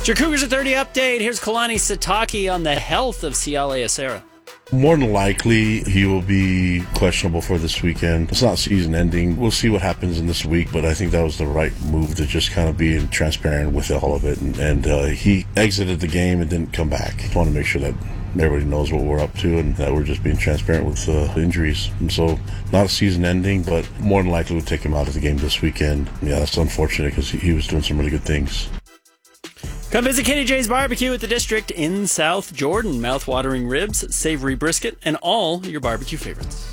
your Cougars at 30 update. Here's Kalani Sitake on the health of Siale Acera. More than likely, he will be questionable for this weekend. It's not season ending. We'll see what happens in this week, but I think that was the right move to just kind of be transparent with all of it. And he exited the game and didn't come back. Just want to make sure that everybody knows what we're up to and that we're just being transparent with injuries. And so, not a season ending, but more than likely we'll take him out of the game this weekend. Yeah, that's unfortunate because he was doing some really good things. Come visit Kenny J's Barbecue at the District in South Jordan. Mouth-watering ribs, savory brisket, and all your barbecue favorites.